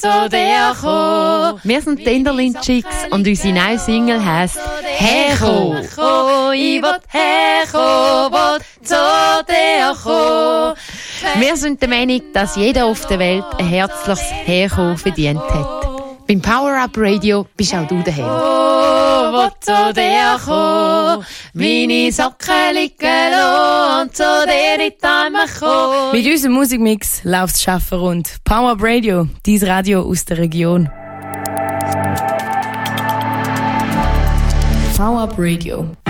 zu dir kommen. Wir sind die Enderlin Chicks und unsere neue Single heisst «Herkommen». Ich will herkommen, will zu dir kommen. Wir sind der Meinung, dass jeder auf der Welt ein herzliches Herkommen verdient hat. Beim Power-Up Radio bist auch du daheim. Will zu dir kommen, meine Socken liegen lassen und zu dir in die Arme kommen. Mit unserem Musikmix läuft's Schaffen rund. Power Up Radio, dein Radio aus der Region. Power Up Radio.